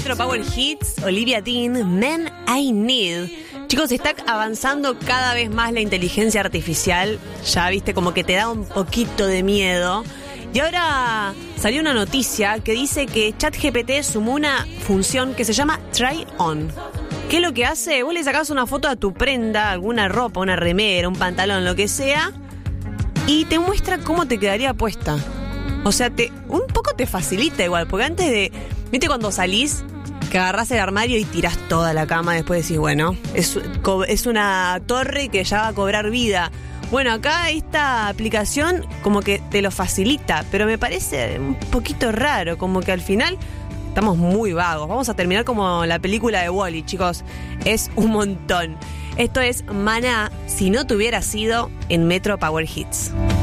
Metro Power Hits, Olivia Dean, Men I Need. Chicos, está avanzando cada vez más la inteligencia artificial. Ya viste, como que te da un poquito de miedo. Y ahora salió una noticia que dice que ChatGPT sumó una función que se llama Try On. ¿Qué es lo que hace? Vos le sacás una foto a tu prenda, alguna ropa, una remera, un pantalón, lo que sea, y te muestra cómo te quedaría puesta. O sea, un poco te facilita igual, porque antes de... ¿Viste cuando salís, que agarrás el armario y tirás toda la cama? Después decís, bueno, es una torre que ya va a cobrar vida. Bueno, acá esta aplicación como que te lo facilita, pero me parece un poquito raro, como que al final estamos muy vagos. Vamos a terminar como la película de Wall-E, chicos. Es un montón. Esto es Maná, si no te hubiera sido en Metro Power Hits.